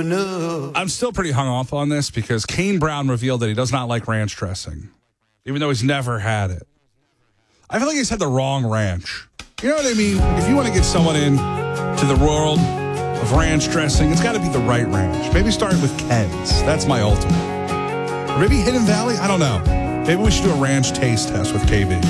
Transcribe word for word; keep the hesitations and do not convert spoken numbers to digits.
enough. I'm still pretty hung off on this because Kane Brown revealed that he does not like ranch dressing, even though he's never had it. I feel like he's had the wrong ranch. You know what I mean? If you want to get someone in to the world of ranch dressing, it's got to be the right ranch. Maybe start with Ken's. That's my ultimate. Or maybe Hidden Valley? I don't know. Maybe we should do a ranch taste test with K B.